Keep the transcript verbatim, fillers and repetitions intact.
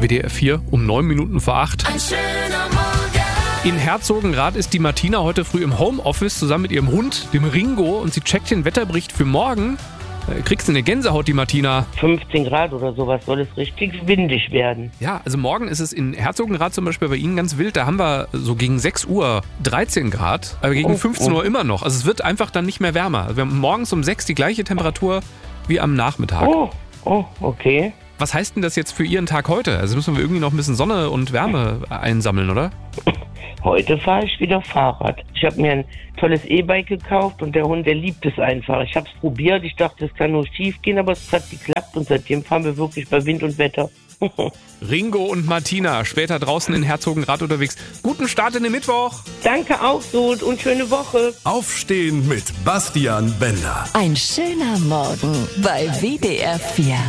W D R vier um neun Minuten vor acht. Ein schöner Morgen. In Herzogenrath ist die Martina heute früh im Homeoffice zusammen mit ihrem Hund, dem Ringo, und sie checkt den Wetterbericht für morgen. Äh, Kriegst du eine Gänsehaut, die Martina? fünfzehn Grad oder sowas soll es richtig windig werden. Ja, also morgen ist es in Herzogenrath zum Beispiel bei Ihnen ganz wild. Da haben wir so gegen sechs Uhr dreizehn Grad, aber gegen Oh, fünfzehn oh. Uhr immer noch. Also es wird einfach dann nicht mehr wärmer. Wir haben morgens um sechs die gleiche Temperatur wie am Nachmittag. Oh, oh, okay. Was heißt denn das jetzt für Ihren Tag heute? Also müssen wir irgendwie noch ein bisschen Sonne und Wärme einsammeln, oder? Heute fahre ich wieder Fahrrad. Ich habe mir ein tolles E-Bike gekauft und der Hund, der liebt es einfach. Ich habe es probiert, ich dachte, es kann nur schief gehen, aber es hat geklappt und seitdem fahren wir wirklich bei Wind und Wetter. Ringo und Martina, später draußen in Herzogenrath unterwegs. Guten Start in den Mittwoch! Danke auch so und schöne Woche. Aufstehen mit Bastian Bender. Ein schöner Morgen bei W D R vier.